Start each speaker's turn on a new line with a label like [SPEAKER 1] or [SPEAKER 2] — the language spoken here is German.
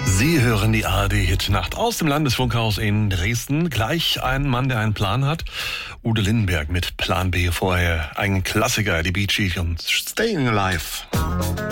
[SPEAKER 1] Sie hören die ARD-Hit-Nacht aus dem Landesfunkhaus in Dresden. Gleich ein Mann, der einen Plan hat. Udo Lindenberg mit Plan B vorher. Ein Klassiker, die Bee Gees und Staying Alive.